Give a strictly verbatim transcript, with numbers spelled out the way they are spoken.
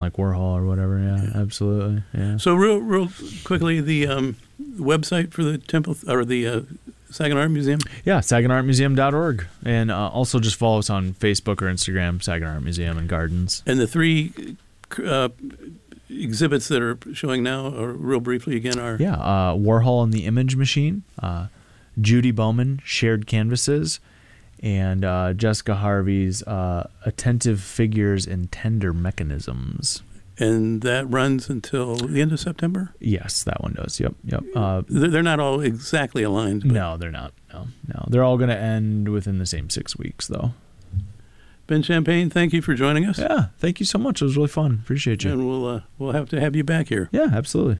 like Warhol or whatever. Yeah, yeah. absolutely. Yeah. So real, real quickly, the um, website for the Temple or the uh, Saginaw Art Museum. Yeah, Saginaw Art Museum dot org, and uh, also just follow us on Facebook or Instagram, Saginaw Art Museum and Gardens. And the three uh, exhibits that are showing now, or real briefly again, are yeah, uh, Warhol and the Image Machine, uh, Judy Bowman, Shared Canvases, and uh, Jessica Harvey's uh, Attentive Figures and Tender Mechanisms. And that runs until the end of September? Yes, that one does. Yep, yep. Uh, they're not all exactly aligned. But. No, they're not. No, no. They're all going to end within the same six weeks, though. Ben Champagne, thank you for joining us. Yeah, thank you so much. It was really fun. Appreciate you. And we'll uh, we'll have to have you back here. Yeah, absolutely.